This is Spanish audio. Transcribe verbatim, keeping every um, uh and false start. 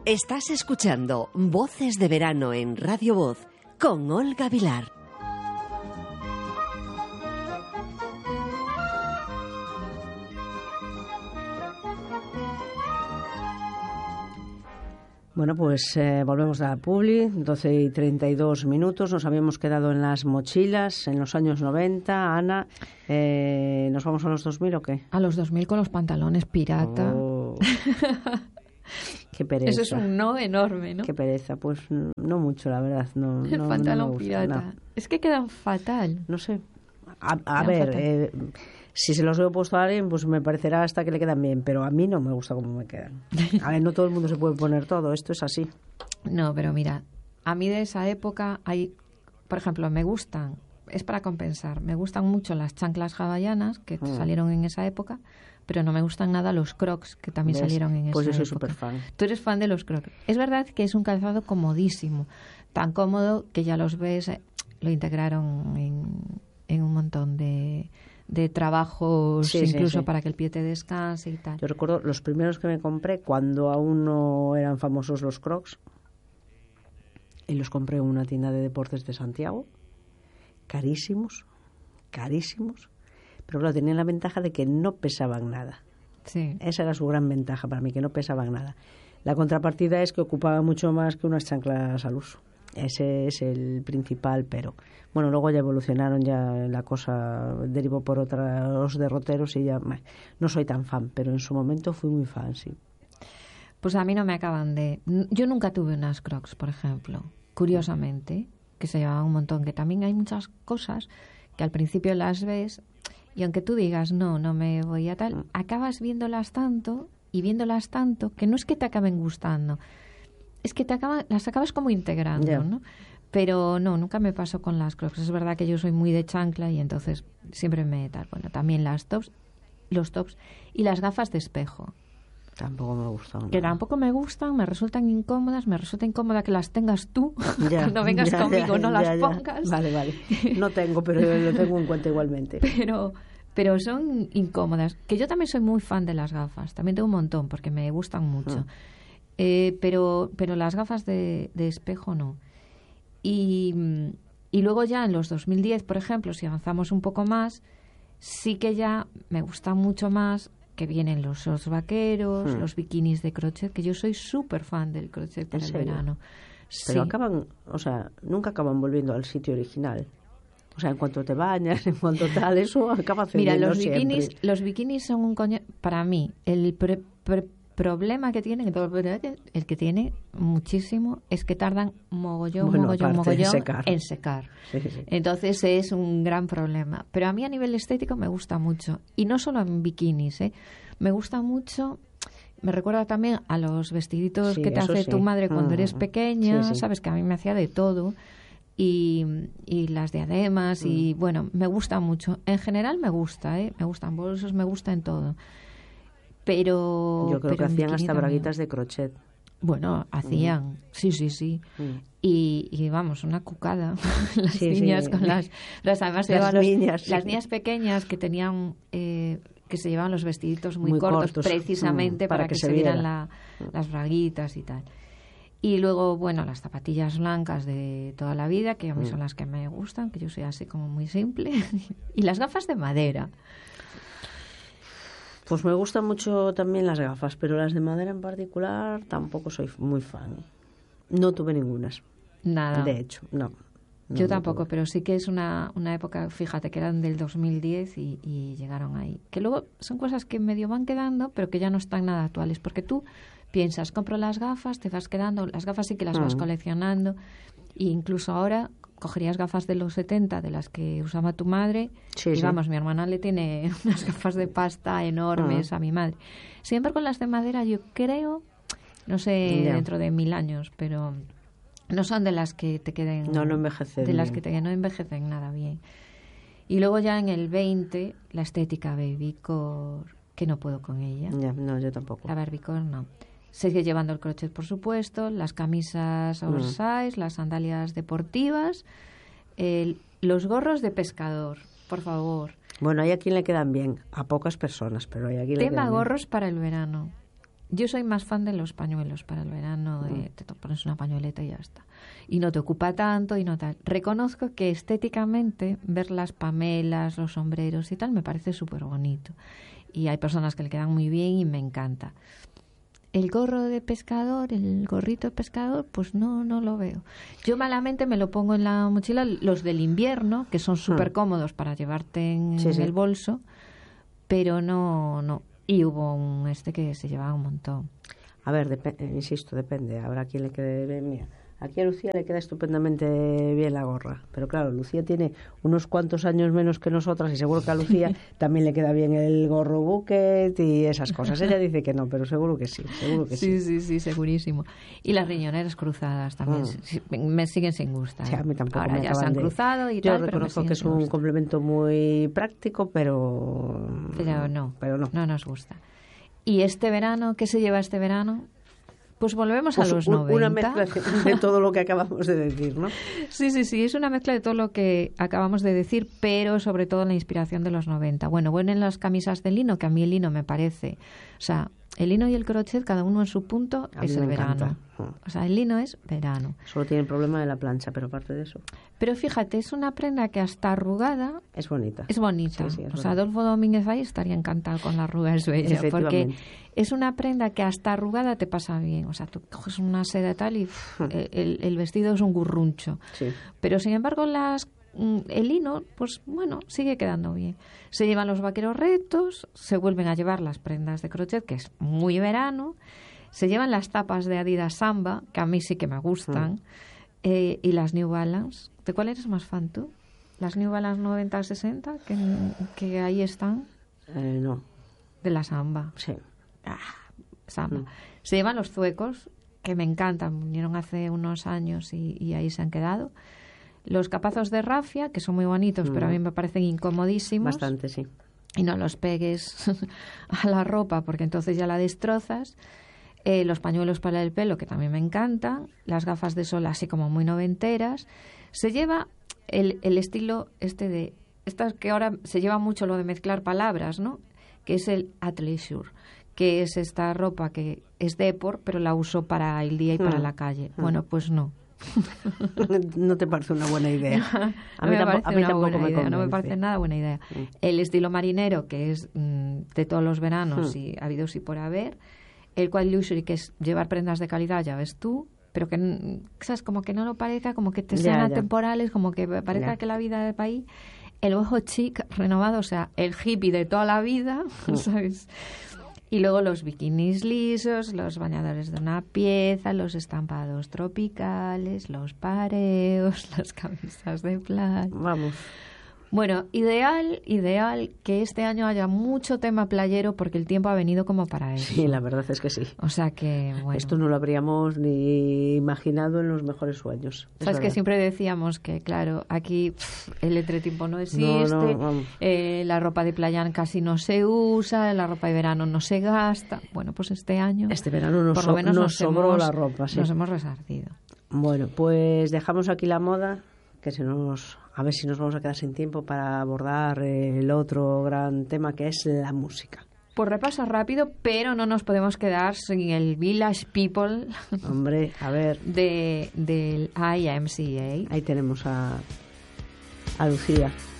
Estás escuchando Voces de Verano en Radio Voz con Olga Vilar. Bueno, pues eh, volvemos a la Publi, doce y treinta y dos minutos. Nos habíamos quedado en las mochilas en los años noventa. Ana, eh, ¿nos vamos a los dos mil o qué? A los dos mil con los pantalones pirata. Oh, qué pereza. Eso es un no enorme, ¿no? Qué pereza. Pues no mucho, la verdad. No, El no, pantalón no me gusta, pirata. no. Es que quedan fatal. No sé. A, a Quedan ver, fatal. eh, si se los he puesto a alguien, pues me parecerá hasta que le quedan bien, pero a mí no me gusta cómo me quedan. A ver, no todo el mundo se puede poner todo, esto es así. No, pero mira, a mí de esa época hay, por ejemplo, me gustan, es para compensar, me gustan mucho las chanclas hawaianas que Mm. salieron en esa época, pero no me gustan nada los crocs que también ¿Ves? salieron en Pues esa yo soy época. súper fan. Tú eres fan de los crocs. Es verdad que es un calzado comodísimo, tan cómodo que ya los ves, eh, lo integraron en, en un montón de, de trabajos, Sí, sí, incluso sí. para que el pie te descanse y tal. Yo recuerdo los primeros que me compré cuando aún no eran famosos los Crocs, y los compré en una tienda de deportes de Santiago, carísimos, carísimos, pero claro, tenían la ventaja de que no pesaban nada. Sí. Esa era su gran ventaja para mí, que no pesaban nada. La contrapartida es que ocupaban mucho más que unas chanclas al uso. Ese es el principal, pero bueno, luego ya evolucionaron, ya la cosa derivó por otros derroteros y ya meh, no soy tan fan, pero en su momento fui muy fan, sí. Pues a mí no me acaban de... Yo nunca tuve unas Crocs, por ejemplo, curiosamente, que se llevaban un montón, que también hay muchas cosas que al principio las ves y aunque tú digas, no, no me voy a tal, acabas viéndolas tanto y viéndolas tanto que no es que te acaben gustando, es que te acaban, las acabas como integrando, Ya. ¿no? Pero no, nunca me pasó con las Crocs. Es verdad que yo soy muy de chancla y entonces siempre me tal. Bueno, también las tops, los tops y las gafas de espejo, Tampoco me gustan. que nada. tampoco me gustan, me resultan incómodas, me resulta incómoda que las tengas tú, Ya, cuando vengas ya, conmigo ya, no ya, las ya. pongas. Vale, vale. No tengo, pero lo tengo en cuenta igualmente. Pero, pero son incómodas. Que yo también soy muy fan de las gafas, también tengo un montón porque me gustan mucho. Mm. Eh, pero, pero las gafas de, de espejo no. Y, y luego ya en los dos mil diez, por ejemplo, si avanzamos un poco más, sí que ya me gusta mucho más que vienen los shorts vaqueros, Hmm. los bikinis de crochet, que yo soy súper fan del crochet para ¿En el serio? verano. Pero Sí. acaban, o sea, nunca acaban volviendo al sitio original. O sea, en cuanto te bañas, en cuanto tal, eso acaba Mira, cediendo los bikinis, siempre. los bikinis son un coño. Para mí, el pre- pre- problema que tienen, el que tiene muchísimo, es que tardan mogollón, Bueno, mogollón, aparte de mogollón secar. en secar. Sí, sí. Entonces es un gran problema. Pero a mí a nivel estético me gusta mucho. Y no solo en bikinis, ¿eh? Me gusta mucho. Me recuerda también a los vestiditos Sí, que te eso hace sí. tu madre cuando Mm. eres pequeña, Sí, sí. sabes que a mí me hacía de todo. Y, y las diademas y Mm. bueno, me gusta mucho. En general me gusta, ¿eh? Me gustan bolsos, me gusta en todo. Pero Yo creo pero que en hacían bikini hasta también. braguitas de crochet. Bueno, hacían, sí, sí, sí. Mm. Y, y vamos, una cucada. Las Sí, sí. niñas con las... las además Las llevaban los- niñas, sí. las niñas pequeñas que tenían... eh, que se llevaban los vestiditos muy, Muy cortos, cortos, precisamente mm, para, para que, que se se vieran viera. la- las braguitas y tal. Y luego, bueno, las zapatillas blancas de toda la vida, que a mí Mm. son las que me gustan, que yo soy así como muy simple. Y las gafas de madera. Pues me gustan mucho también las gafas, pero las de madera en particular tampoco soy muy fan. No tuve ningunas, Nada. de hecho, no. No, Yo no tampoco, tuve. pero sí que es una, una época, fíjate, que eran del dos mil diez y, y llegaron ahí. Que luego son cosas que medio van quedando, pero que ya no están nada actuales. Porque tú piensas, compro las gafas, te vas quedando, las gafas sí que las vas Mm. coleccionando. E incluso ahora cogerías gafas de los setenta, de las que usaba tu madre. Sí, y sí. vamos, mi hermana le tiene unas gafas de pasta enormes Mm. a mi madre. Siempre con las de madera, yo creo, no sé, Ya. dentro de mil años, pero... No son de las que te queden... No, no envejecen De las bien. que te, no envejecen nada bien. Y luego ya en el veinte, la estética babycore, que no puedo con ella. Ya, no, yo tampoco. La babycore no. Sigue llevando el crochet, por supuesto, las camisas Mm. oversize, las sandalias deportivas, el- los gorros de pescador, por favor. Bueno, hay a quien le quedan bien, a pocas personas, pero hay a quien le Tema quedan bien. gorros para el verano. yo soy más fan de los pañuelos para el verano, de, te pones una pañueleta y ya está. Y no te ocupa tanto y no tal. Reconozco que estéticamente ver las pamelas, los sombreros y tal me parece súper bonito. Y hay personas que le quedan muy bien y me encanta. El gorro de pescador, el gorrito de pescador, pues no, no lo veo. Yo malamente me lo pongo en la mochila, los del invierno, que son súper cómodos para llevarte en, sí, sí. el bolso, pero no, no. Y hubo un este que se llevaba un montón. A ver, dep- insisto, depende. Habrá quien le quede bien. Mira, aquí a Lucía le queda estupendamente bien la gorra. Pero claro, Lucía tiene unos cuantos años menos que nosotras y seguro que a Lucía también le queda bien el gorro bucket y esas cosas. Ella dice que no, pero seguro que sí, seguro que sí. Sí, sí, sí, segurísimo. Y las riñoneras cruzadas también Mm. sí, me siguen sin gustar. Sí, a mí tampoco Ahora me ya se acaban han de... cruzado y Yo tal, pero me reconozco siguen que es sin un gustar. complemento muy práctico, pero... Pero no, pero no. no nos gusta. ¿Y este verano? ¿Qué se lleva este verano? Pues volvemos Pues a los un- noventa. una mezcla de, de todo lo que acabamos de decir, ¿no? Sí, sí, sí, es una mezcla de todo lo que acabamos de decir, pero sobre todo la inspiración de los noventa. Bueno, bueno, en las camisas de lino, que a mí el lino me parece... O sea, el lino y el crochet, cada uno en su punto, A mí es me el verano. encanta. O sea, el lino es verano. Solo tiene el problema de la plancha, pero aparte de eso, Pero fíjate, es una prenda que hasta arrugada es bonita. es bonita. Sí, sí, es o sea, bonita. Adolfo Domínguez ahí estaría encantado con la arruga de su ella, porque Efectivamente. es una prenda que hasta arrugada te pasa bien. O sea, tú coges una seda y tal y uf, el, el vestido es un gurruncho. Sí. Pero sin embargo, las mm, el lino, pues bueno, sigue quedando bien. Se llevan los vaqueros rectos, se vuelven a llevar las prendas de crochet, que es muy verano. Se llevan las tapas de Adidas Samba, que a mí sí que me gustan, Mm. eh, y las New Balance. ¿De cuál eres más fan tú? ¿Las New Balance noventa sesenta, que, que ahí están? Eh, no, De la Samba. sí. Ah, Samba. Mm. Se llevan los zuecos, que me encantan. Vinieron hace unos años y, y ahí se han quedado. Los capazos de rafia, que son muy bonitos, pero a mí me parecen incomodísimos. Bastante, sí. Y no los pegues a la ropa, porque entonces ya la destrozas. Eh, los pañuelos para el pelo, que también me encantan. Las gafas de sol, así como muy noventeras. Se lleva el, el estilo este de... Estas que ahora se lleva mucho lo de mezclar palabras, ¿no? Que es el athleisure, que es esta ropa que es depor, pero la uso para el día y para Mm. la calle. Bueno, pues no. No te parece una buena idea. A mí, me tampo- parece a mí una tampoco buena me idea, no me convence. parece nada buena idea. Mm. El estilo marinero, que es mm, de todos los veranos Mm. y habidos y por haber. El quiet luxury, que es llevar prendas de calidad, ya ves tú, pero que, mm, ¿sabes? Como que no lo parezca, como que te Ya, sean ya. atemporales, como que parezca Ya. que la vida del país... El ojo chic renovado, o sea, el hippie de toda la vida, Mm. ¿sabes? Y luego los bikinis lisos, los bañadores de una pieza, los estampados tropicales, los pareos, las camisas de playa. Vamos. Bueno, ideal, ideal que este año haya mucho tema playero porque el tiempo ha venido como para eso. Sí, la verdad es que sí. O sea que, bueno. Esto no lo habríamos ni imaginado en los mejores sueños. Es Sabes que verdad. siempre decíamos que, claro, aquí pff, el entretiempo no existe, No, no, vamos. eh, la ropa de playa casi no se usa, la ropa de verano no se gasta. Bueno, pues este año, Este verano nos, por lo so- menos nos nos sobró hemos- la ropa, sí. nos hemos resarcido. Bueno, pues dejamos aquí la moda, que se nos, a ver si nos vamos a quedar sin tiempo para abordar el otro gran tema que es la música. Pues repaso rápido, pero no nos podemos quedar sin el Village People Hombre, a ver, de, del I M C A. ahí tenemos a, a Lucía.